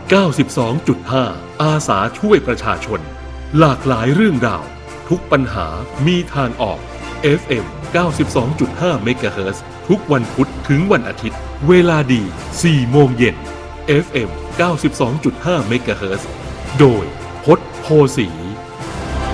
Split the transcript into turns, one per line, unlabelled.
92.5 อาสาช่วยประชาชนหลากหลายเรื่องราวทุกปัญหามีทางออก FM 92.5 เมกะเฮิรตซ์ทุกวันพุธถึงวันอาทิตย์เวลาดี 4 โมงเย็น FM 92.5 เมกะเฮิรตซ์โดยพจน์ โพสี